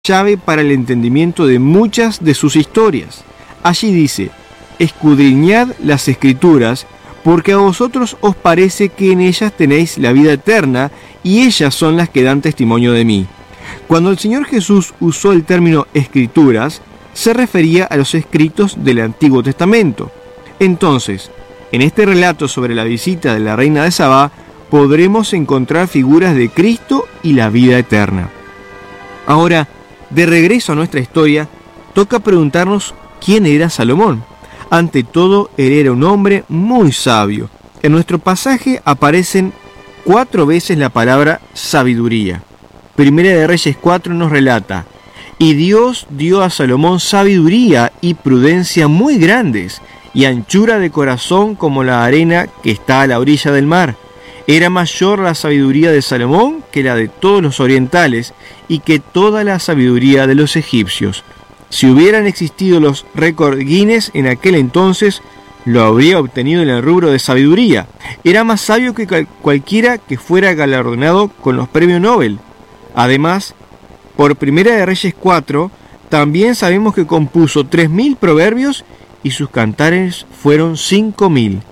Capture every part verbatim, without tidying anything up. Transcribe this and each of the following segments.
llave para el entendimiento de muchas de sus historias. Allí dice: escudriñad las Escrituras, porque a vosotros os parece que en ellas tenéis la vida eterna, y ellas son las que dan testimonio de mí. Cuando el Señor Jesús usó el término Escrituras, se refería a los escritos del Antiguo Testamento. Entonces, en este relato sobre la visita de la reina de Sabá, podremos encontrar figuras de Cristo y la vida eterna. Ahora, de regreso a nuestra historia, toca preguntarnos quién era Salomón. Ante todo, él era un hombre muy sabio. En nuestro pasaje aparecen cuatro veces la palabra sabiduría. Primera de Reyes cuatro nos relata: y Dios dio a Salomón sabiduría y prudencia muy grandes, y anchura de corazón como la arena que está a la orilla del mar. Era mayor la sabiduría de Salomón que la de todos los orientales, y que toda la sabiduría de los egipcios. Si hubieran existido los récord Guinness en aquel entonces, lo habría obtenido en el rubro de sabiduría. Era más sabio que cualquiera que fuera galardonado con los premios Nobel. Además, por Primera de Reyes cuatro, también sabemos que compuso tres mil proverbios y sus cantares fueron cinco mil.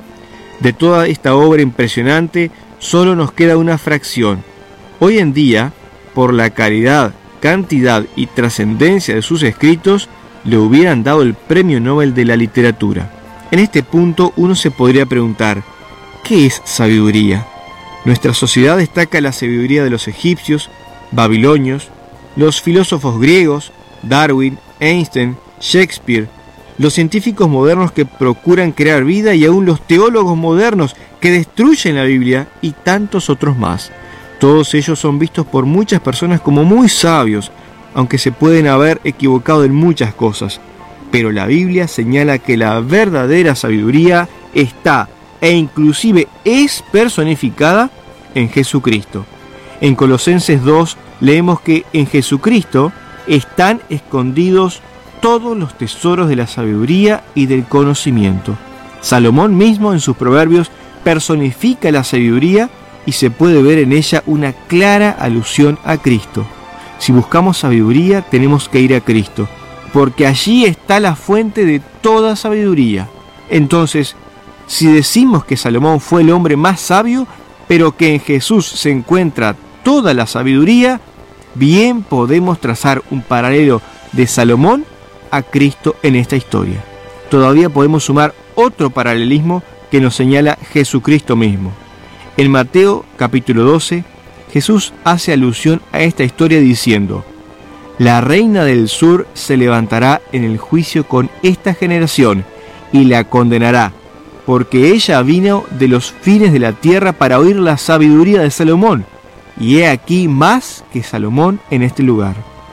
De toda esta obra impresionante, solo nos queda una fracción. Hoy en día, por la calidad, cantidad y trascendencia de sus escritos, le hubieran dado el Premio Nobel de la Literatura. En este punto uno se podría preguntar: ¿qué es sabiduría? Nuestra sociedad destaca la sabiduría de los egipcios, babilonios, los filósofos griegos, Darwin, Einstein, Shakespeare, los científicos modernos que procuran crear vida y aún los teólogos modernos que destruyen la Biblia y tantos otros más. Todos ellos son vistos por muchas personas como muy sabios, aunque se pueden haber equivocado en muchas cosas. Pero la Biblia señala que la verdadera sabiduría está e inclusive es personificada en Jesucristo. En Colosenses dos leemos que en Jesucristo están escondidos todos los tesoros de la sabiduría y del conocimiento. Salomón mismo en sus proverbios personifica la sabiduría y se puede ver en ella una clara alusión a Cristo. Si buscamos sabiduría, tenemos que ir a Cristo, porque allí está la fuente de toda sabiduría. Entonces, si decimos que Salomón fue el hombre más sabio, pero que en Jesús se encuentra toda la sabiduría, bien podemos trazar un paralelo de Salomón a Cristo en esta historia. Todavía podemos sumar otro paralelismo que nos señala Jesucristo mismo. En Mateo capítulo doce, Jesús hace alusión a esta historia diciendo: la reina del sur se levantará en el juicio con esta generación y la condenará, porque ella vino de los fines de la tierra para oír la sabiduría de Salomón, y he aquí más que Salomón en este lugar.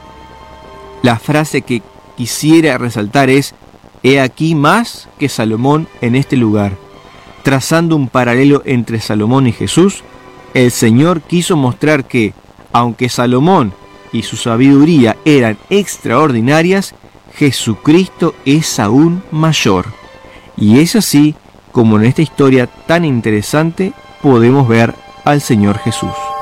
La frase que quisiera resaltar es: he aquí más que Salomón en este lugar. Trazando un paralelo entre Salomón y Jesús, el Señor quiso mostrar que, aunque Salomón y su sabiduría eran extraordinarias, Jesucristo es aún mayor. Y es así como en esta historia tan interesante podemos ver al Señor Jesús.